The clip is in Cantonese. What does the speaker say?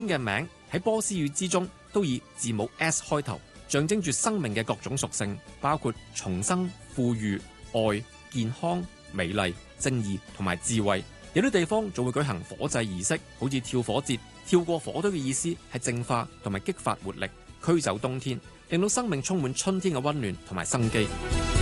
嘅名喺波斯語之中都以字母 S 開頭，象徵住生命嘅各種屬性，包括重生、富裕、愛、健康、美麗、正義同埋智慧。有啲地方仲會舉行火祭儀式，好似跳火節。跳過火堆嘅意思係淨化同埋激發活力，驅走冬天，令到生命充滿春天嘅溫暖同埋生機。